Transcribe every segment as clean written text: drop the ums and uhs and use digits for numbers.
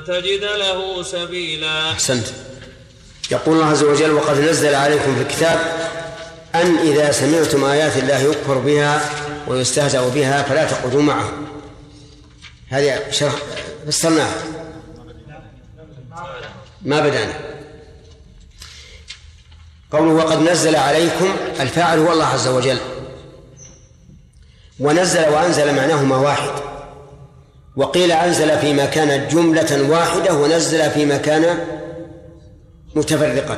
تجد له سبيلا. أحسنت. يقول الله عز وجل: وقد نزل عليكم في الكتاب أن إذا سمعتم آيات الله يكفر بها ويستهزأ بها فلا تقعدوا معه. هذه شرح فسرناها، ما بدأنا. قوله وقد نزل عليكم، الفاعل هو الله عز وجل، ونزل وأنزل معناهما واحد، وقيل أنزل فيما كان جملة واحدة ونزل فيما كان متفرقا،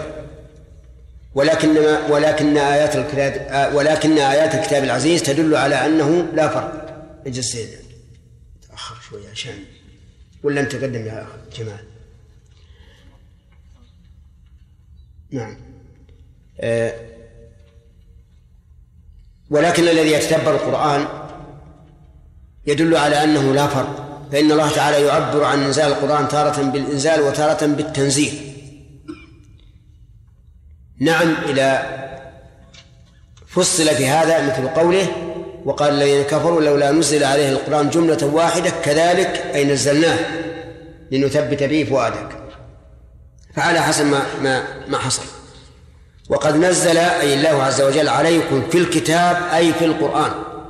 ولكن آيات الكتاب العزيز تدل على أنه لا فرق. اجلس سيدنا، تأخر شوية عشان ولا أنت تقدم يا أخي جمال. نعم. ولكن الذي يتدبر القرآن يدل على أنه لا فرق، فإن الله تعالى يعبر عن إنزال القرآن تارة بالإنزال وتارة بالتنزيل. نعم، إلى فصل في هذا مثل قوله: وقال الذين كفروا لولا نزل عليه القرآن جملة واحدة كذلك أي نزلناه لنثبت به فؤادك، فعلى حسب ما حصل. وقد نزل أي الله عز وجل عليكم في الكتاب أي في القرآن.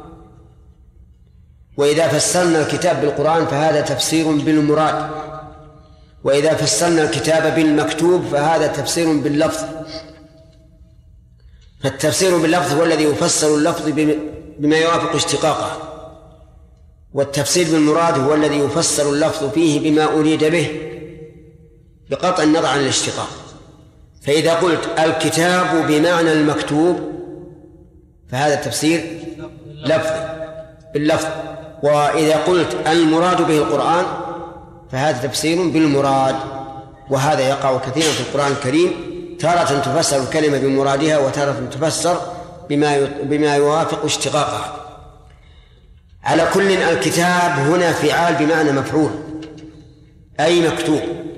وإذا فسرنا الكتاب بالقرآن فهذا تفسير بالمراد، وإذا فسرنا الكتاب بالمكتوب فهذا تفسير باللفظ. فالتفسير باللفظ هو الذي يفسر اللفظ بما يوافق اشتقاقه، والتفسير بالمراد هو الذي يفسر اللفظ فيه بما أريد به بقطع النظر عن الاشتقاق. فإذا قلت الكتاب بمعنى المكتوب فهذا تفسير لفظي باللفظ، وإذا قلت المراد به القرآن فهذا تفسير بالمراد. وهذا يقع كثيرا في القرآن الكريم، تارة تفسر الكلمة بمرادها وتارة تفسر بما يوافق اشتقاقها. على كل الكتاب هنا فعال بمعنى مفعول أي مكتوب،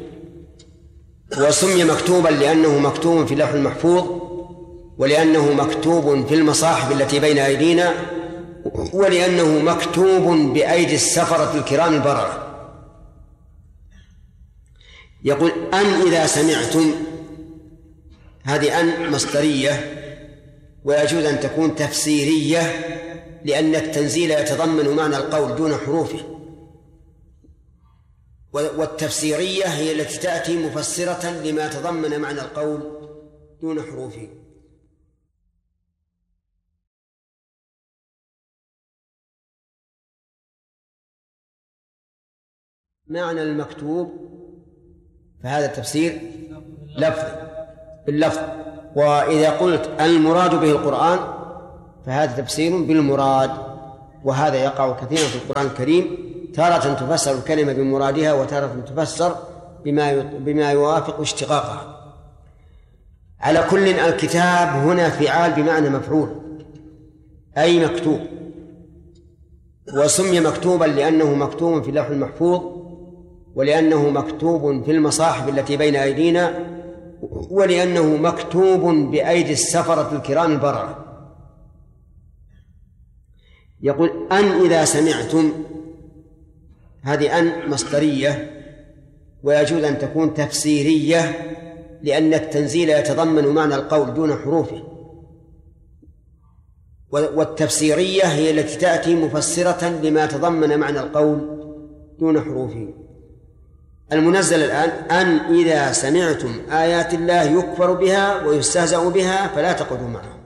وسمي مكتوبا لأنه مكتوب في اللوح المحفوظ، ولأنه مكتوب في المصاحف التي بين أيدينا، ولأنه مكتوب بأيدي السفرة الكرام البررة. يقول أن إذا سمعتم، هذه أن مصدرية، ويجوز أن تكون تفسيرية لأن التنزيل يتضمن معنى القول دون حروفه، والتفسيرية هي التي تأتي مفسرة لما تضمن معنى القول دون حروفه. معنى المكتوب فهذا تفسير لفظي باللفظ، وإذا قلت المراد به القرآن فهذا تفسير بالمراد. وهذا يقع كثيرا في القرآن الكريم، تارة تفسر الكلمة بمرادها وتارة تفسر بما يوافق اشتقاقها. على كل الكتاب هنا فعال بمعنى مفعول أي مكتوب، وسمي مكتوبا لأنه مكتوب في اللوح المحفوظ، ولأنه مكتوب في المصاحف التي بين أيدينا، ولأنه مكتوب بأيدي السفرة الكرام البررة. يقول أن إذا سمعتم، هذه أن مصدرية، ويجوز أن تكون تفسيرية لأن التنزيل يتضمن معنى القول دون حروفه، والتفسيرية هي التي تأتي مفسرة لما تضمن معنى القول دون حروفه. المنزل الآن أن إذا سمعتم آيات الله يكفر بها ويستهزأ بها فلا تقعدوا معهم.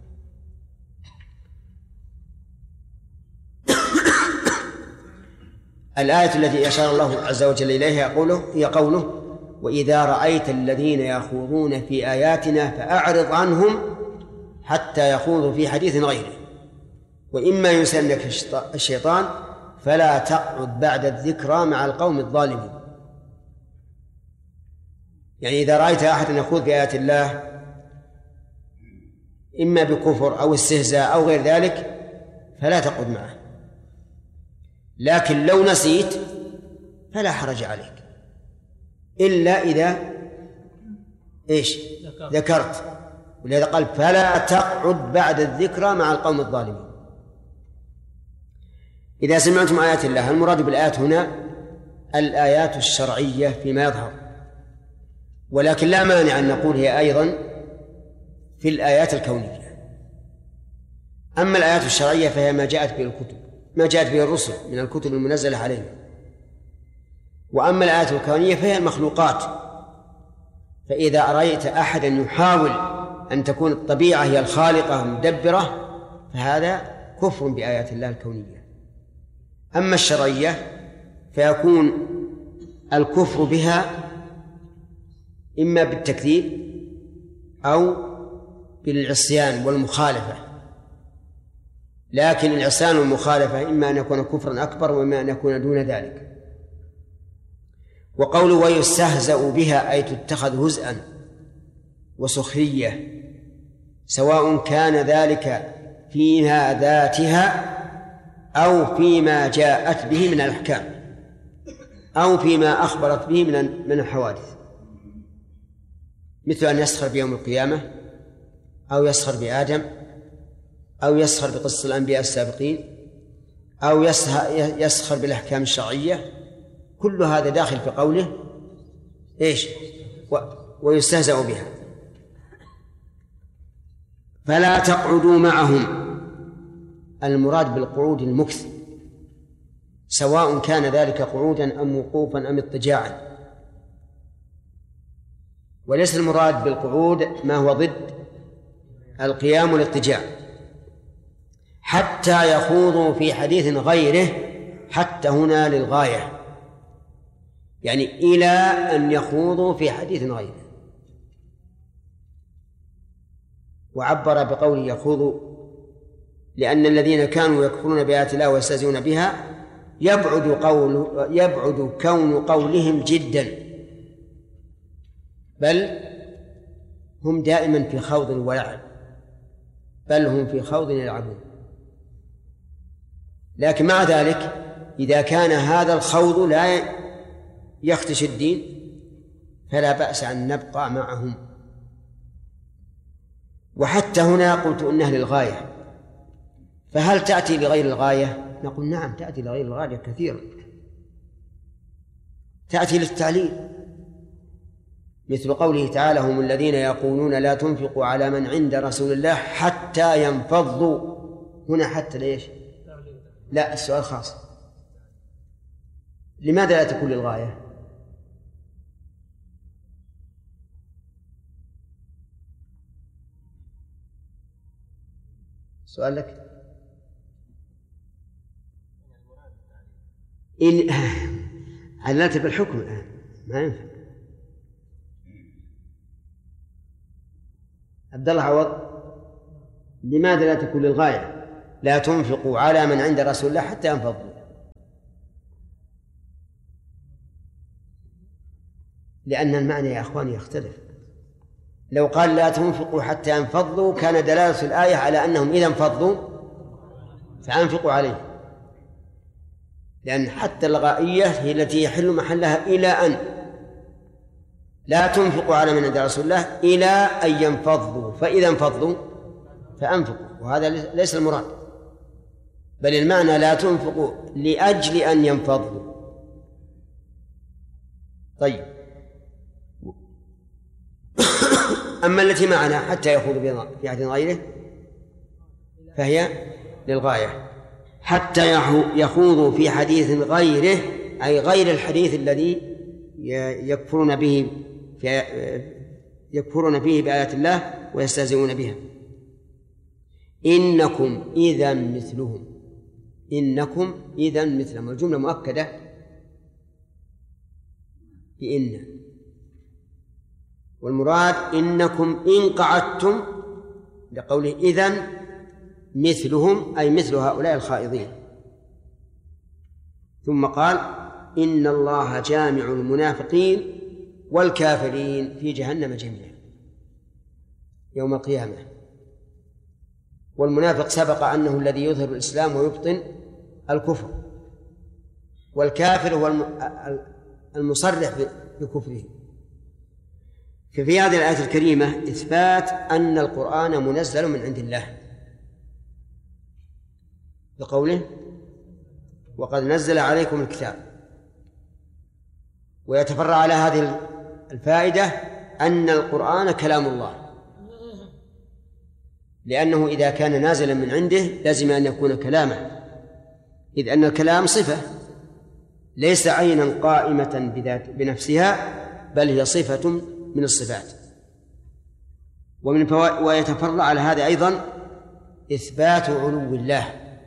الآية التي أشار الله عز وجل إليها هي قوله: وإذا رأيت الذين يخوضون في آياتنا فأعرض عنهم حتى يخوضوا في حديث غيره، وإما ينسينك الشيطان فلا تقعد بعد الذكرى مع القوم الظالمين. يعني إذا رأيت أحد يخوض في آيات الله إما بكفر أو استهزاء أو غير ذلك فلا تقعد معه، لكن لو نسيت فلا حرج عليك إلا إذا ذكرت. ولهذا قال فلا تقعد بعد الذكرى مع القوم الظالمين. إذا سمعتم آيات الله، المراد بالآيات هنا الآيات الشرعية فيما يظهر، ولكن لا مانع أن نقول هي أيضا في الآيات الكونية. أما الآيات الشرعية فهي ما جاءت به الكتب، ما جاءت به الرسل من الكتب المنزلة عليهم. وأما الآيات الكونية فهي المخلوقات. فإذا رأيت أحدا يحاول أن تكون الطبيعة هي الخالقة المدبرة فهذا كفر بآيات الله الكونية. أما الشرعية فيكون الكفر بها إما بالتكذيب أو بالعصيان والمخالفة، لكن العصيان والمخالفة إما أن يكون كفرا أكبر وإما أن يكون دون ذلك. وقوله ويستهزأ بها أي تتخذ هزءا وسخرية، سواء كان ذلك فيها ذاتها أو فيما جاءت به من الأحكام أو فيما أخبرت به من الحوادث، مثل أن يسخر بيوم القيامة أو يسخر بآدم أو يسخر بقصة الأنبياء السابقين أو يسخر بالأحكام الشرعية. كل هذا داخل في قوله إيش؟ ويستهزأ بها. فلا تقعدوا معهم، المراد بالقعود المكث، سواء كان ذلك قعودا أم وقوفا أم اضطجاعا، وليس المراد بالقعود ما هو ضد القيام والاضطجاع. حتى يخوضوا في حديث غيره، حتى هنا للغاية، يعني إلى أن يخوضوا في حديث غيره. وعبر بقوله يخوضوا لأن الذين كانوا يكفرون بآيات الله ويستهزئون بها يبعد كون قولهم جدا، بل هم دائما في خوض ولعب، بل هم في خوض يلعبون. لكن مع ذلك إذا كان هذا الخوض لا يخدش الدين فلا بأس أن نبقى معهم. وحتى هنا قلت إنها للغاية، فهل تأتي لغير الغاية؟ نقول نعم تأتي لغير الغاية كثيرا، تأتي للتعليل، مثل قوله تعالى هم الذين يقولون لا تنفقوا على من عند رسول الله حتى ينفضوا. هنا حتى ليش؟ لا، السؤال خاص. لماذا لا تكون للغاية؟ سؤال لك. إن عللت بالحكم الآن ما ينفع. عبد الله عوض، لماذا لا تكون للغاية؟ لا تنفقوا على من عند رسول الله حتى ينفضوا. لأن المعنى يا أخواني يختلف. لو قال لا تنفقوا حتى ينفضوا كان دلالة الآية على أنهم إذا انفضوا فأنفقوا عليه، لأن حتى الغائية هي التي يحل محلها إلى أن لا تنفقوا على من عند رسول الله إلى أن ينفضوا، فإذا انفضوا فأنفقوا، وهذا ليس المراد، بل المعنى لا تنفقوا لأجل أن ينفضوا. طيب، أما التي معنا حتى يخوضوا في عهد غيره فهي للغاية، حتى يخوضوا في حديث غيره، أي غير الحديث الذي يكفرون به بآيات الله ويستهزئون بها. إنكم إذا مثلهم، إنكم إذا مثلهم، الجملة مؤكدة بإن، والمراد إنكم إن قعدتم، لقوله إذن مثلهم أي مثل هؤلاء الخائضين. ثم قال إن الله جامع المنافقين والكافرين في جهنم جميعا يوم القيامة. والمنافق سبق أنه الذي يظهر الإسلام ويبطن الكفر، والكافر هو المصرح بكفره. ففي هذه الآية الكريمة إثبات أن القرآن منزل من عند الله بقوله وقد نزل عليكم الكتاب، ويتفرع على هذه الفائدة أن القرآن كلام الله، لأنه إذا كان نازلا من عنده لازم أن يكون كلاما، إذ أن الكلام صفة ليس عينا قائمة بنفسها، بل هي صفة من الصفات. ويتفرع على هذا أيضا إثبات علو الله،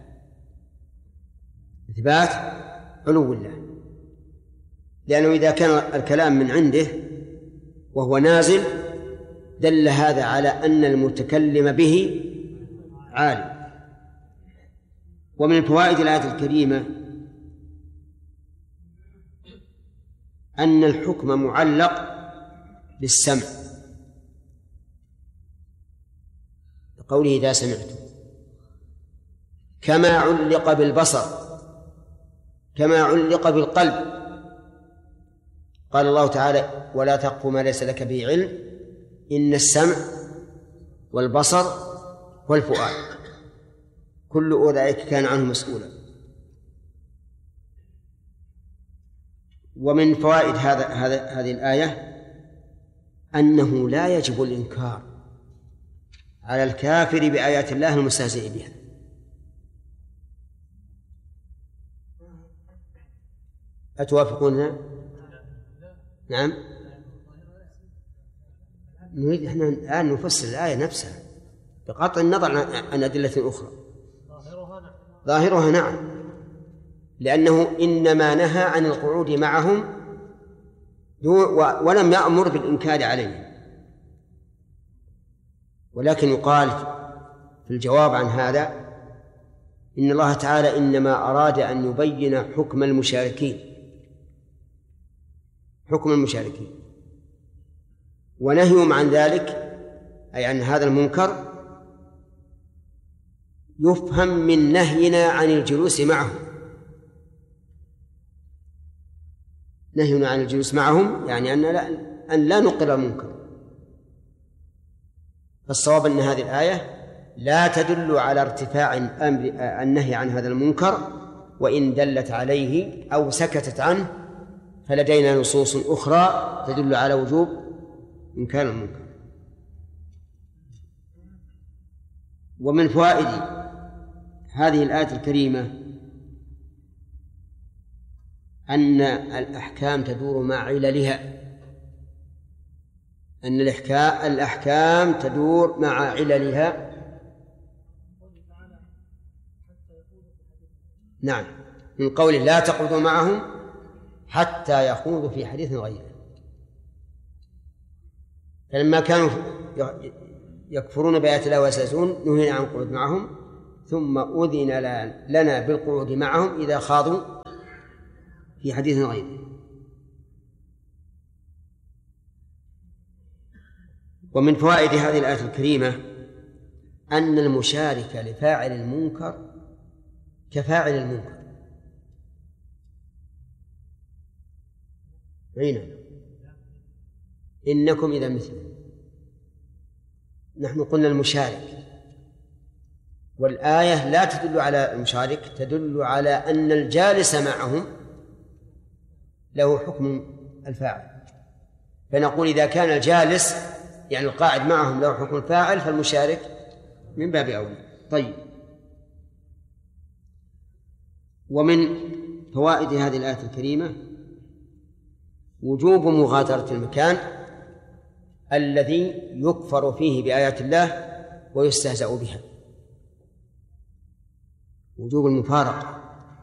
إثبات علو الله، لأنه إذا كان الكلام من عنده وهو نازل دل هذا على أن المتكلم به عالم. ومن فوائد الآية الكريمة أن الحكم معلق بالسمع، قوله إذا سمعتم، كما علق بالبصر، كما علق بالقلب. قال الله تعالى: ولا تقف ما ليس لك به علم إن السمع والبصر والفؤاد كل أولئك كان عنه مسؤولا. ومن فوائد هذه الآية أنه لا يجب الإنكار على الكافر بآيات الله المستهزئ بها. أتوافقوننا؟ نعم. نريد احنا الآن نفسر الآية نفسها بقطع النظر عن أدلة أخرى. ظاهرها نعم، لأنه إنما نهى عن القعود معهم ولم يأمر بالإنكار عليهم. ولكن يقال في الجواب عن هذا إن الله تعالى إنما أراد أن يبين حكم المشاركين، حكم المشاركين، ونهيهم عن ذلك أي عن هذا المنكر يفهم من نهينا عن الجلوس معهم. نهينا عن الجلوس معهم يعني أن لا نقر المنكر. فالصواب أن هذه الآية لا تدل على ارتفاع النهي عن هذا المنكر، وإن دلت عليه أو سكتت عنه فلدينا نصوص أخرى تدل على وجوب إنكار المنكر. ومن فوائد هذه الآية الكريمة أن الأحكام تدور مع عللها، أن الأحكام تدور مع عللها. نعم، من قوله لا تقعدوا معهم حتى يخوضوا في حديث غيره. فلما كانوا يكفرون بآيات الله ويستهزئون نهينا عن القعود معهم، ثم أذن لنا بالقعود معهم إذا خاضوا في حديث غيره. ومن فوائد هذه الآية الكريمة أن المشارك لفاعل المنكر كفاعل المنكر. عينا إنكم إذا مثله. نحن قلنا المشارك، والآية لا تدل على المشارك، تدل على أن الجالس معهم له حكم الفاعل. فنقول إذا كان الجالس يعني القاعد معهم له حكم الفاعل فالمشارك من باب أولى. طيب، ومن فوائد هذه الآية الكريمة وجوب مغادرة المكان الذي يكفر فيه بآيات الله ويستهزأ بها، وجوب المفارقة.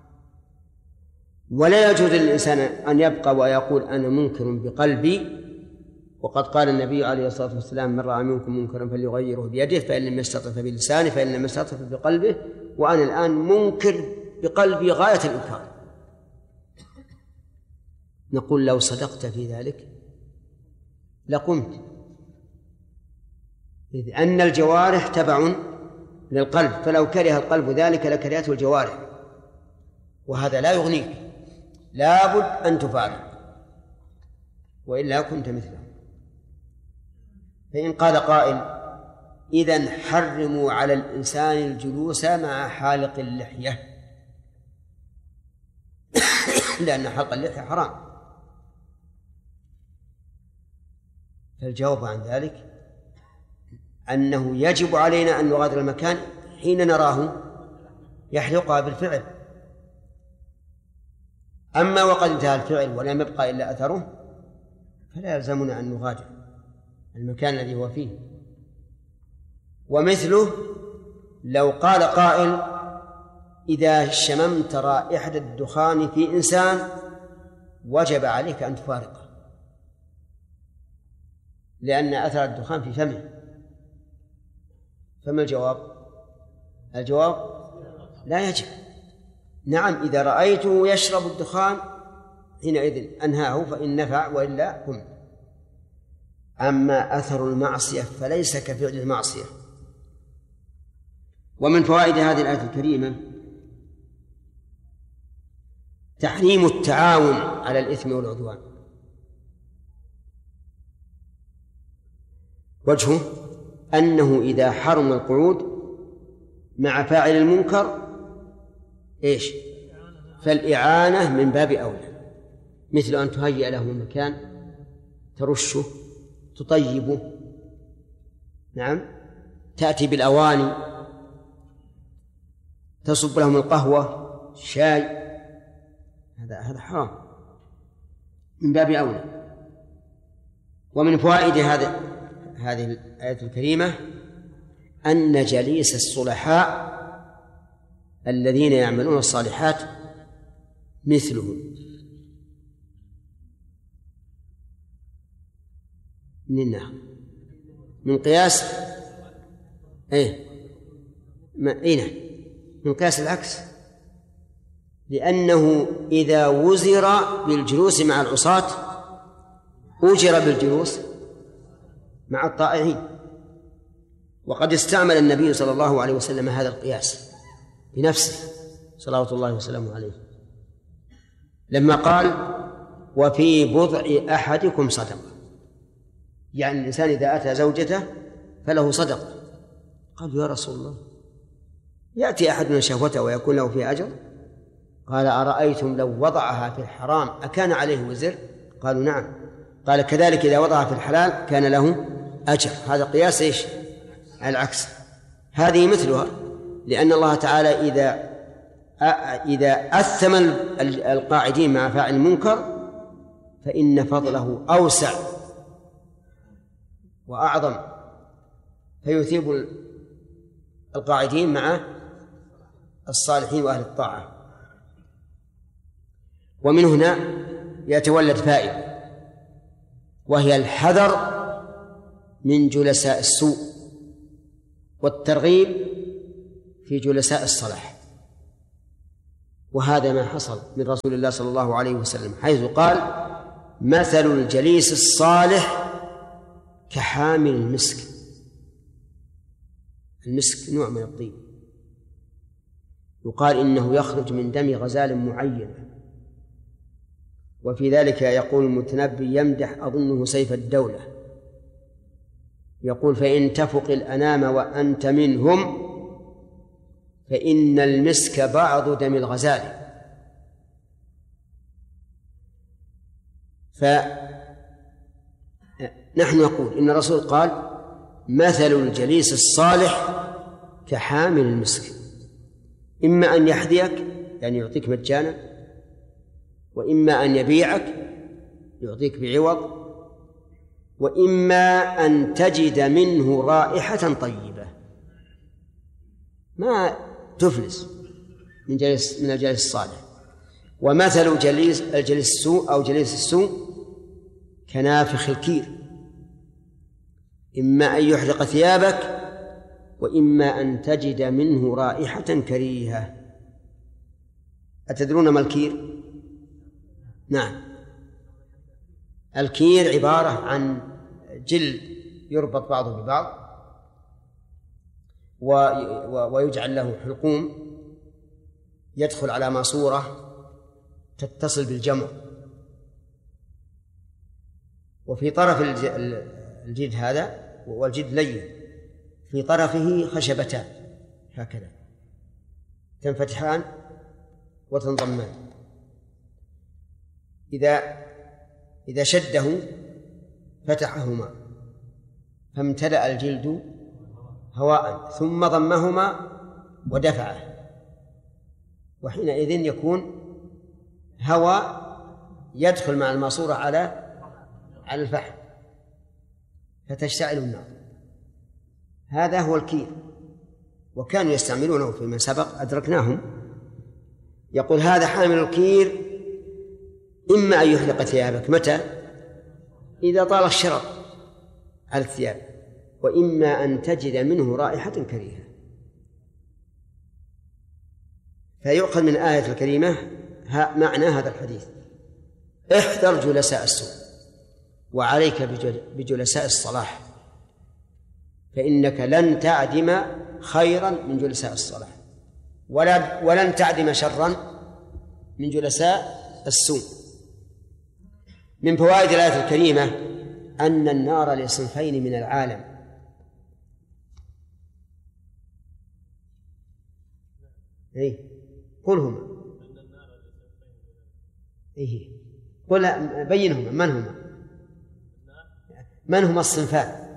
ولا يجوز للإنسان أن يبقى ويقول أنا منكر بقلبي، وقد قال النبي عليه الصلاة والسلام من رأى منكم منكرا فليغيره بيده فإن لم يستطع فبلسانه فإن لم يستطع بقلبه، وأنا الآن منكر بقلبي غاية الإنكار. نقول لو صدقت في ذلك لقمت، إذ أن الجوارح تبع للقلب، فلو كره القلب ذلك لكرهته الجوارح، وهذا لا يغنيك، لابد أن تفارق وإلا كنت مثله. فإن قال قائل إذن حرموا على الإنسان الجلوس مع حالق اللحية لأن حلق اللحية حرام، فالجواب عن ذلك أنه يجب علينا أن نغادر المكان حين نراه يحرقها بالفعل. أما وقد انتهى الفعل ولم يبقى إلا أثره فلا يلزمنا أن نغادر المكان الذي هو فيه. ومثله لو قال قائل: إذا شممت رائحة الدخان في إنسان وجب عليك أن تفارقه، لأن أثر الدخان في فمه. فما الجواب؟ الجواب: لا يجب. نعم، إذا رأيته يشرب الدخان حينئذ أنهاه فإن نفع، وإلا قم. أما أثر المعصية فليس كفعل المعصية. ومن فوائد هذه الآية الكريمة تحريم التعاون على الإثم والعدوان. وجهه أنه إذا حرم القعود مع فاعل المنكر فالإعانة من باب أولى، مثل أن تهيئ له مكان ترشه تطيبه، نعم، تأتي بالأواني تصب لهم القهوة الشاي، هذا حرام من باب أولى. ومن فوائد هذه الآية الكريمة أن جليس الصلحاء الذين يعملون الصالحات مثلهم. من قياس من قياس العكس، لأنه إذا وزر بالجلوس مع العصاة أجر بالجلوس مع الطائعين. وقد استعمل النبي صلى الله عليه وسلم هذا القياس بنفسه صلوات الله وسلامه عليه لما قال: وفي بضع أحدكم صدقة، يعني الإنسان إذا أتى زوجته فله صدقة. قال: يا رسول الله، يأتي أحدنا شهوته ويكون له فيه أجر؟ قال: أرأيتم لو وضعها في الحرام أكان عليه وزر؟ قالوا: نعم. قال: كذلك إذا وضعها في الحلال كان له أجر. هذا قياس العكس. هذه مثلها، لأن الله تعالى إذا أثم القاعدين مع فاعل المنكر فإن فضله أوسع وأعظم، فيثيب القاعدين مع الصالحين وأهل الطاعة. ومن هنا يتولد فائدة، وهي الحذر من جلساء السوء والترغيب في جلساء الصلاح. وهذا ما حصل من رسول الله صلى الله عليه وسلم، حيث قال: مثل الجليس الصالح كحامل المسك. المسك نوع من الطيب، يقال إنه يخرج من دم غزال معين. وفي ذلك يقول المتنبي يمدح أظنه سيف الدولة، يقول: فإن تفق الأنام وأنت منهم فإن المسك بعض دم الغزال. فنحن نقول إن الرسول قال: مثل الجليس الصالح كحامل المسك، إما أن يحذيك يعني يعطيك مجانا، وإما أن يبيعك يعطيك بعوض، وإما أن تجد منه رائحة طيبة ما تفلس من الجليس الصالح. ومثل الجليس السوء أو جليس السوء كنافخ الكير، إما أن يحرق ثيابك وإما أن تجد منه رائحة كريهة. أتدرون ما الكير؟ نعم، الكير عبارة عن جلد يربط بعضه ببعض ويجعل له حلقوم يدخل على ماسورة تتصل بالجمر، وفي طرف الجلد هذا، والجلد لين، في طرفه خشبتان هكذا تنفتحان وتنضمان. إذا شده فتحهما فامتلأ الجلد هواء ثم ضمهما ودفعه، وحينئذ يكون هواء يدخل مع الماسورة على الفحم فتشتعل النار. هذا هو الكير، وكانوا يستعملونه فيما سبق أدركناهم. يقول هذا حامل الكير إما أن يحرق ثيابك، متى؟ إذا طال الشرر على الثياب، وإما أن تجد منه رائحة كريهة. فيؤخذ من الآية الكريمة معنى هذا الحديث: احذر جلساء السوء وعليك بجلساء الصلاح، فإنك لن تعدم خيرا من جلساء الصلاح ولن تعدم شرا من جلساء السوء. من فوائد الآية الكريمة أن النار لصنفين من العالم: قل هما، قل بينهما، من هما الصنفان؟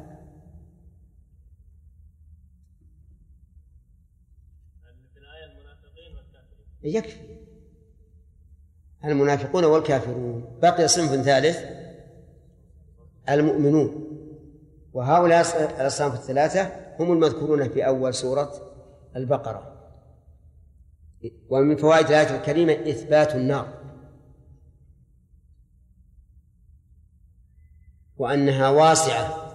يكفي المنافقون والكافرون، بقي صنف ثالث المؤمنون، وهؤلاء الأصناف الثلاثة هم المذكورون في أول سورة البقرة. ومن فوائد الآية الكريمة إثبات النار، وأنها واسعة.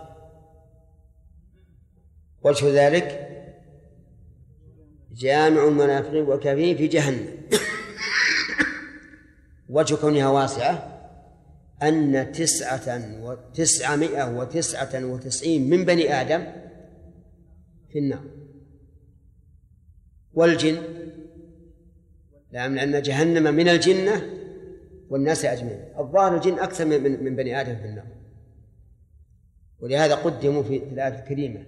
وجه ذلك جامع المنافقين والكافرين في جهنم. وجه كونها واسعة أن 999 من بني آدم في النار، والجن، لأن جهنم من الجنة والناس أجمعين. الظاهر الجن أكثر من بني آدم في النار، ولهذا قدموا في الآية الكريمة.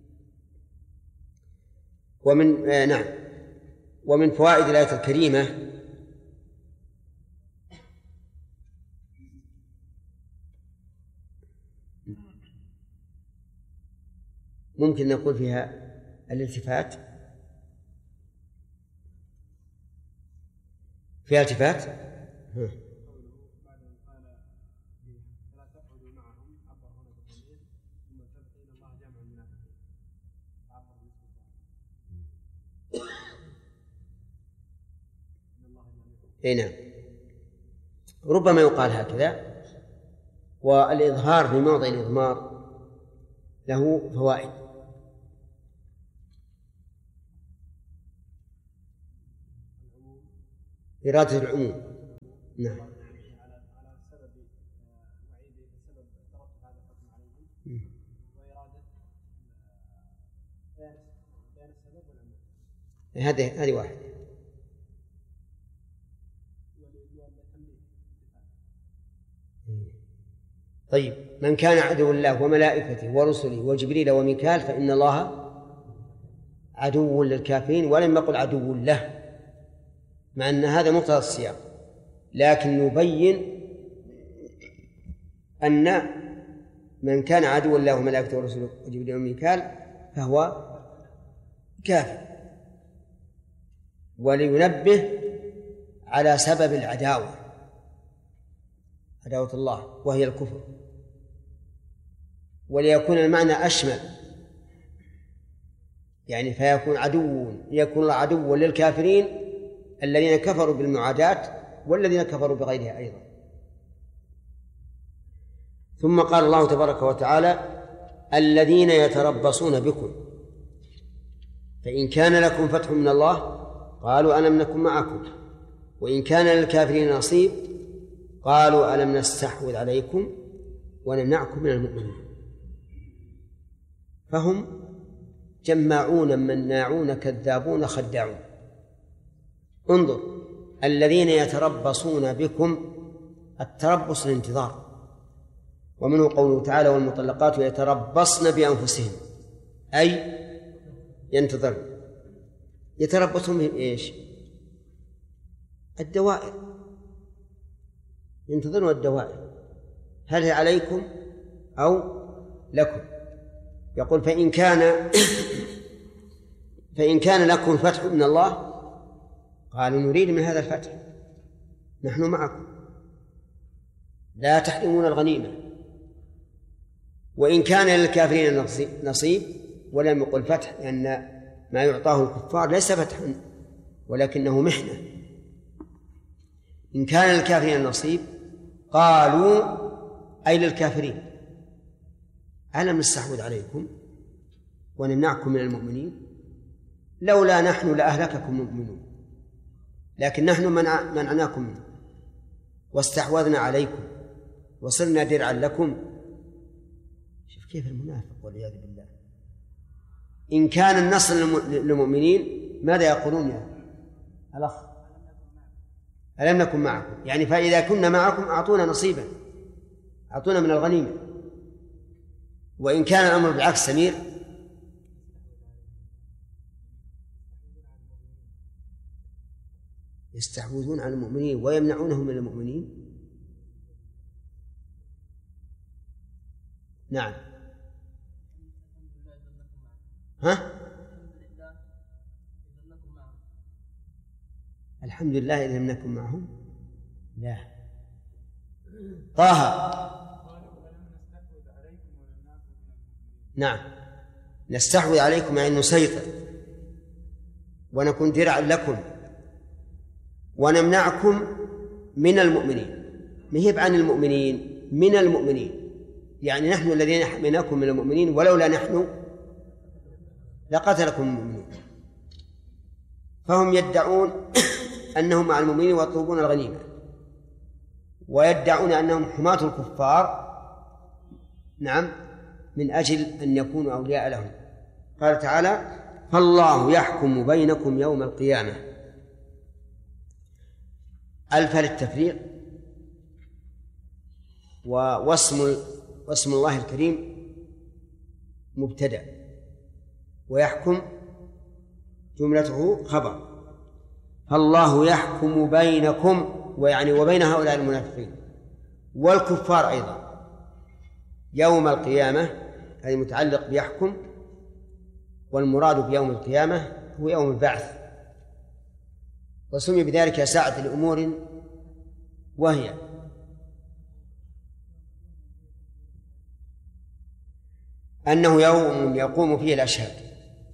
ومن فوائد الآية الكريمة ممكن نقول فيها الالتفات، فيها التفات. نعم، ربما يقال هكذا. والإظهار في موضع الإضمار له فوائد. إرادة العموم. نعم. هذه واحد. طيب، من كان عدو الله وملائكته ورسله وجبريل وميكال فإن الله عدو للكافرين، ولم يقل عدو له، مع أن هذا مقتضى السياق، لكن نبين أن من كان عدو الله وملائكته ورسله وجبريل وميكال فهو كافر، ولينبه على سبب العداوة، عداوة الله وهي الكفر، وليكون المعنى أشمل، يعني فيكون يكون الله عدو للكافرين الذين كفروا بالمعاداة والذين كفروا بغيرها أيضا. ثم قال الله تبارك وتعالى: الذين يتربصون بكم فإن كان لكم فتح من الله قالوا ألم نكن معكم وإن كان للكافرين نصيب قالوا ألم نستحوذ عليكم ونمنعكم من المؤمنين. فهم جماعون مناعون كذابون خداعون. انظر: الذين يتربصون بكم، التربص الانتظار، ومنه قوله تعالى: والمطلقات يتربصن بأنفسهن، أي ينتظر. يتربصون بإيش؟ الدوائر، ينتظرون الدوائر، هل هي عليكم أو لكم. يقول فإن كان لكم فتح من الله قالوا نريد من هذا الفتح، نحن معكم لا تحرمون الغنيمة. وإن كان للكافرين نصيب ولم يقل فتح، لأن ما يعطاه الكفار ليس فتحا ولكنه محنة. إن كان للكافرين نصيب قالوا أي للكافرين ألم نستحوذ عليكم ونمنعكم من المؤمنين؟ لولا نحن لأهلككم المؤمنون، لكن نحن منعناكم منه واستحوذنا عليكم وصرنا درعا لكم. شوف كيف المنافق والعياذ بالله. إن كان النصر للمؤمنين ماذا يقولون يا الأخ؟ ألم نكن معكم، يعني فإذا كنا معكم أعطونا نصيبا، أعطونا من الغنيمة. وإن كان الأمر بالعكس سمير، يستحوذون على المؤمنين ويمنعونهم من المؤمنين. نعم. ها؟ الحمد لله إذا لم نكن معهم. لا. طه. نعم، نستحوذ عليكم يعني نسيطر ونكون درعا لكم ونمنعكم من المؤمنين. مهب عن المؤمنين، من المؤمنين، يعني نحن الذين حميناكم من المؤمنين، ولولا نحن لقتلكم المؤمنين. فهم يدعون أنهم مع المؤمنين ويطلبون الغنيمة، ويدعون أنهم حماة الكفار، نعم، من أجل أن يكونوا أولياء لهم. قال تعالى: فالله يحكم بينكم يوم القيامة. ألف للتفريق، واسم الله الكريم مبتدأ، ويحكم جملته خبر. فالله يحكم بينكم، ويعني وبين هؤلاء المنافقين والكفار أيضا يوم القيامة، هذا متعلق بيحكم، والمراد بيوم القيامة هو يوم البعث، وسمي بذلك ساعة الأمور، وهي أنه يوم يقوم فيه الأشهاد.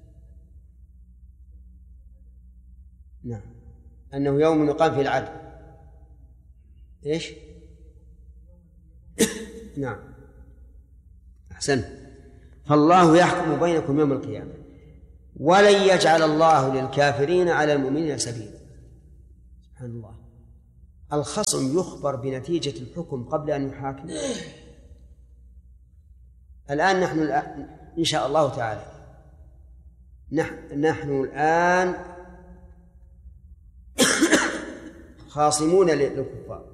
نعم، أنه يوم يقام فيه العدل. إيش؟ نعم، أحسن. فالله يحكم بينكم يوم القيامة ولن يجعل الله للكافرين على المؤمنين سبيلا. سبحان الله، الخصم يخبر بنتيجة الحكم قبل أن يحاكم. الآن نحن إن شاء الله تعالى نحن الآن خاصمون للكفار،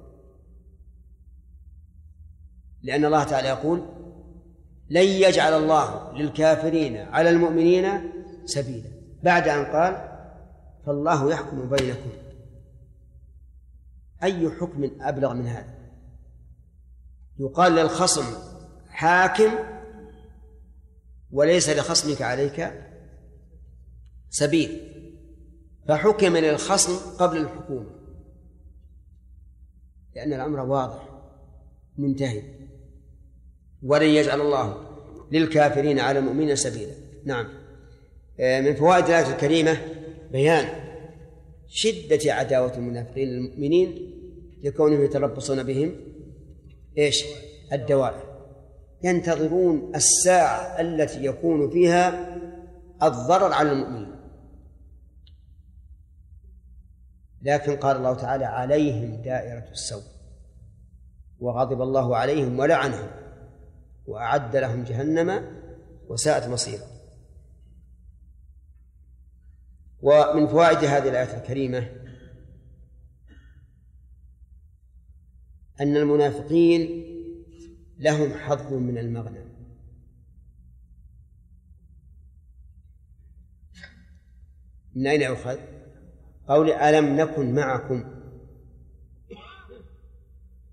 لأن الله تعالى يقول: لن يجعل الله للكافرين على المؤمنين سبيلا، بعد أن قال: فالله يحكم بينكم. أي حكم أبلغ من هذا؟ يقال للخصم حاكم وليس لخصمك عليك سبيل، فحكم للخصم قبل الحكومة، لأن الأمر واضح منتهي. ولن يجعل الله للكافرين على المؤمنين سبيلا. نعم. من فوائد الآية الكريمة بيان شدة عداوة المنافقين للمؤمنين لكونهم يتربصون بهم إيش؟ الدوائر، ينتظرون الساعة التي يكون فيها الضرر على المؤمنين. لكن قال الله تعالى: عليهم دائرة السوء، وغضب الله عليهم ولعنهم وأعد لهم جهنم وساءت مصيرا. ومن فوائد هذه الآية الكريمة أن المنافقين لهم حظ من المغنم. من أين يؤخذ؟ قول ألم نكن معكم،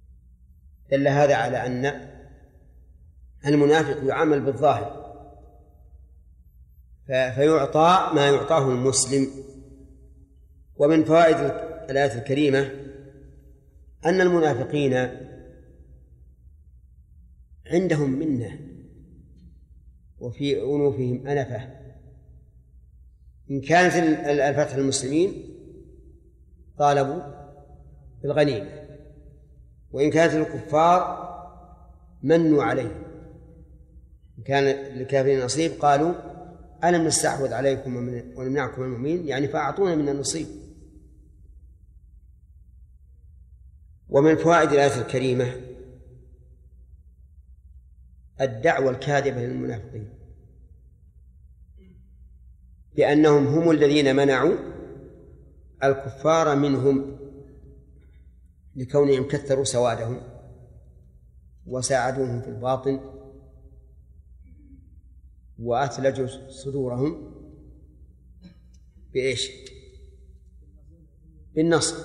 دل هذا على أن المنافق يعامل بالظاهر فيعطى ما يعطاه المسلم. ومن فوائد الآية الكريمة أن المنافقين عندهم منة وفي أنوفهم أنفة. إن كانت الفتح للمسلمين طالبوا بالغنيمة، وإن كانت الكفار منوا عليهم. إن كان للكافرين نصيب قالوا ألم نستحوذ عليكم ونمنعكم من المؤمنين، يعني فأعطونا من النصيب. ومن فوائد الآية الكريمة الدعوة الكاذبة للمنافقين بأنهم هم الذين منعوا الكفار منهم لكونهم كثروا سوادهم وساعدوهم في الباطن وأثلجوا صدورهم بإيش؟ بالنصر.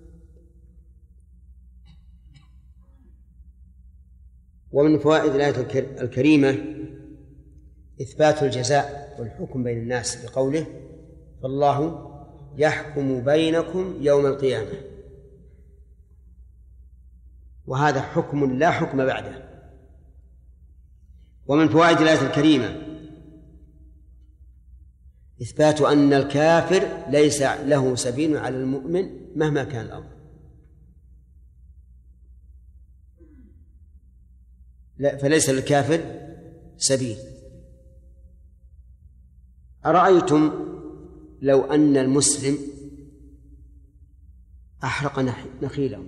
ومن فوائد الآية الكريمة إثبات الجزاء والحكم بين الناس بقوله فالله يحكم بينكم يوم القيامة، وهذا حكم لا حكم بعده. ومن فوائد الآية الكريمة إثبات أن الكافر ليس له سبيل على المؤمن مهما كان الأمر. فليس للكافر سبيل. أرأيتم لو أن المسلم أحرق نخيله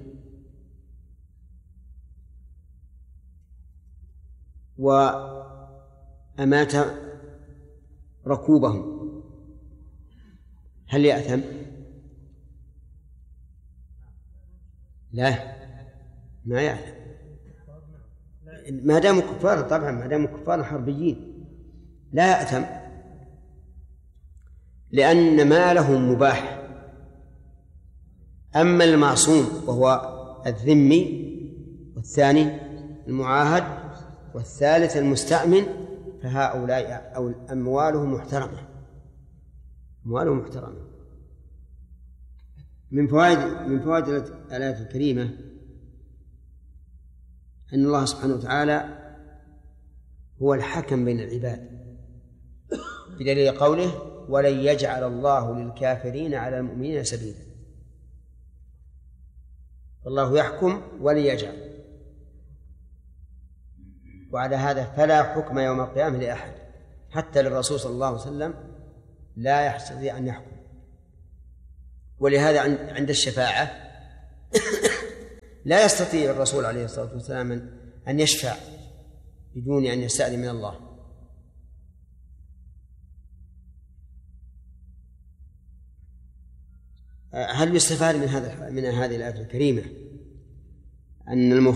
وأمات ركوبهم، هل يأثم؟ لا، ما يأثم ما داموا كفار. طبعا ما داموا كفار حربيين لا يأثم، لأن مالهم مباح. أما المعصوم وهو الذمي، والثاني المعاهد، والثالث المستأمن، فهؤلاء أو أموالهم محترمة. أموالهم محترمة. من فوائد الآية الكريمة أن الله سبحانه وتعالى هو الحكم بين العباد، بدليل قوله ولن يجعل الله للكافرين على المؤمنين سبيلا. الله يحكم ولن يجعل. وعلى هذا فلا حكم يوم القيامة لأحد، حتى للرسول صلى الله عليه وسلم لا يستطيع أن يحكم. ولهذا عند الشفاعة لا يستطيع الرسول عليه الصلاة والسلام أن يشفع بدون أن يستأذن من الله. هل يستفاد من هذه الآية الكريمة أن